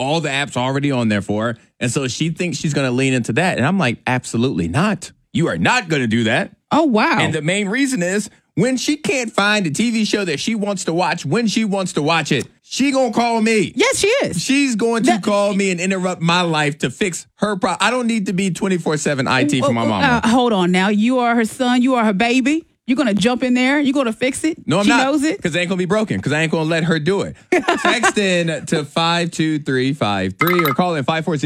all the apps already on there for her. And so she thinks she's going to lean into that. And I'm like, absolutely not. You are not going to do that. Oh, wow. And the main reason is when she can't find a TV show that she wants to watch when she wants to watch it, she going to call me. Yes, she is. She's going to call me and interrupt my life to fix her problem. I don't need to be 24/7 IT for my mama. Hold on now. You are her son. You are her baby. You're going to jump in there. You're going to fix it. No, I'm she not. She knows it. Because it ain't going to be broken. Because I ain't going to let her do it. Text in to 52353 or call in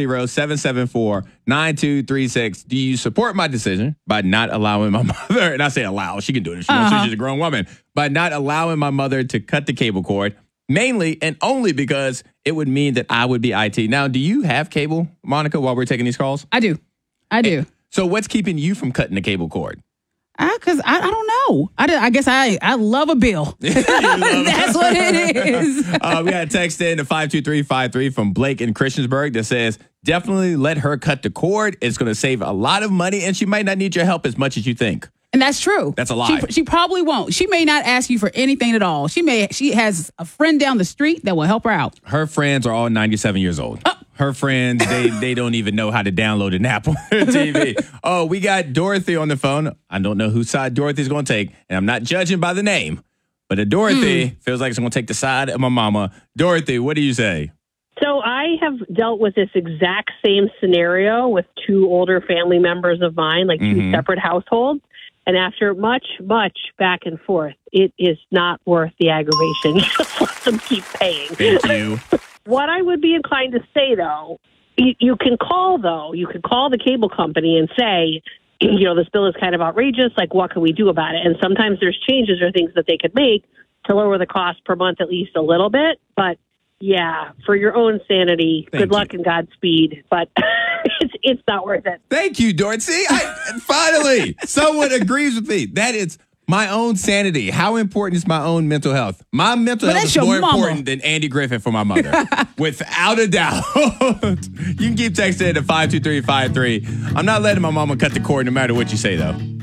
540-774-9236. Do you support my decision by not allowing my mother, and I say allow, she can do it if she wants to, she's a grown woman, by not allowing my mother to cut the cable cord, mainly and only because it would mean that I would be IT. Now, do you have cable, Monica, while we're taking these calls? I do. So what's keeping you from cutting the cable cord? Because I don't know. I guess I love a bill. That's what it is. We got a text in to 52353 from Blake in Christiansburg that says, definitely let her cut the cord. It's going to save a lot of money, and she might not need your help as much as you think. And that's true. That's a lie. She probably won't. She may not ask you for anything at all. She has a friend down the street that will help her out. Her friends are all 97 years old. Her friends, they don't even know how to download an app on their TV. Oh, we got Dorothy on the phone. I don't know whose side Dorothy's going to take, and I'm not judging by the name, but a Dorothy feels like it's going to take the side of my mama. Dorothy, what do you say? So I have dealt with this exact same scenario with two older family members of mine, like two separate households. And after much, much back and forth, it is not worth the aggravation. Just let them keep paying. Thank you. What I would be inclined to say, though, you can call the cable company and say, this bill is kind of outrageous. Like, what can we do about it? And sometimes there's changes or things that they could make to lower the cost per month at least a little bit. But yeah, for your own sanity, good luck and Godspeed. But it's not worth it. Thank you, Dorothy. Finally, someone agrees with me. That is my own sanity. How important is my own mental health? My mental health is more important than Andy Griffith for my mother. Without a doubt. You can keep texting to 52353. I'm not letting my mama cut the cord no matter what you say, though.